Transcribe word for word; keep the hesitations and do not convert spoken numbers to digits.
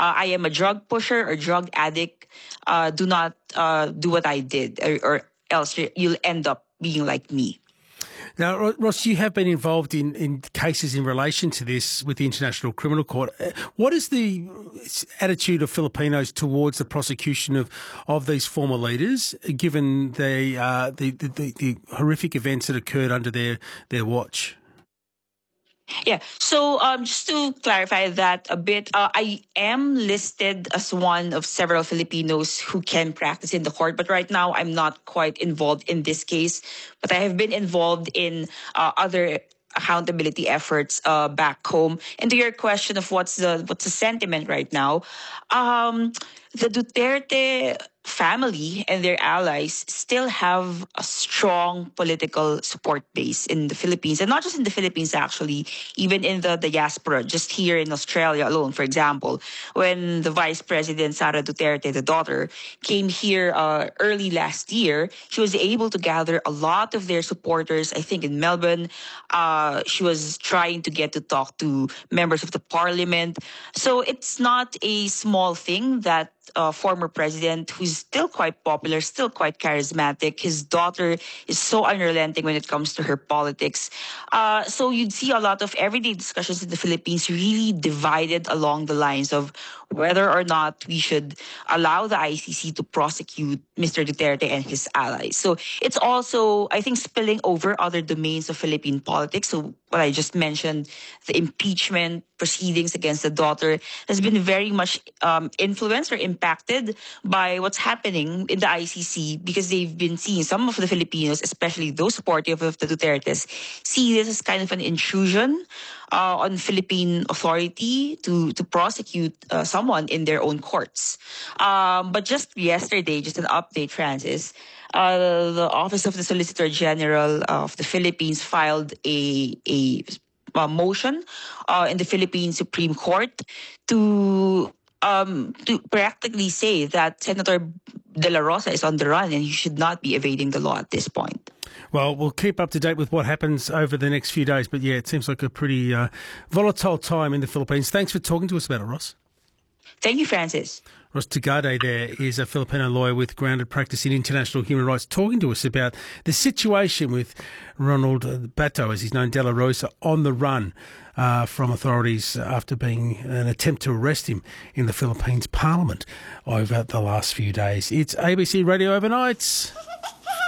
uh, I am a drug pusher or drug addict, uh, do not uh, do what I did, or, or else you'll end up being like me. Now, Ross, you have been involved in, in cases in relation to this with the International Criminal Court. What is the attitude of Filipinos towards the prosecution of, of these former leaders, given the, uh, the, the, the horrific events that occurred under their, their watch? Yeah. So um, just to clarify that a bit, uh, I am listed as one of several Filipinos who can practice in the court, but right now I'm not quite involved in this case. But I have been involved in uh, other accountability efforts uh, back home. And to your question of what's the what's the sentiment right now, um, the Duterte family and their allies still have a strong political support base in the Philippines, and not just in the Philippines, actually, even in the diaspora, just here in Australia alone. For example, when the Vice President Sara Duterte, the daughter, came here uh, early last year, she was able to gather a lot of their supporters, I think in Melbourne. Uh, she was trying to get to talk to members of the parliament. So it's not a small thing that uh, former president, who's still quite popular, still quite charismatic. His daughter is so unrelenting when it comes to her politics. Uh, so you'd see a lot of everyday discussions in the Philippines really divided along the lines of whether or not we should allow the I C C to prosecute Mister Duterte and his allies. So it's also, I think, spilling over other domains of Philippine politics. So what I just mentioned, the impeachment proceedings against the daughter, has been very much um, influenced or impacted by what's happening in the I C C, because they've been seeing some of the Filipinos, especially those supportive of the Dutertes, see this as kind of an intrusion uh, on Philippine authority to, to prosecute uh, someone in their own courts. Um, but just yesterday, just an update, Francis, uh, the Office of the Solicitor General of the Philippines filed a, a, a motion uh, in the Philippine Supreme Court to um, to practically say that Senator De La Rosa is on the run and he should not be evading the law at this point. Well, we'll keep up to date with what happens over the next few days. But yeah, it seems like a pretty uh, volatile time in the Philippines. Thanks for talking to us about it, Ross. Thank you, Francis. Ross Tagade there is a Filipino lawyer with grounded practice in international human rights, talking to us about the situation with Ronald Bato, as he's known, De La Rosa, on the run uh, from authorities after being an attempt to arrest him in the Philippines Parliament over the last few days. It's A B C Radio Overnights.